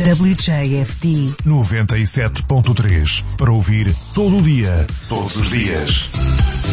WJFD 97.3 para ouvir todo o dia, todos os dias.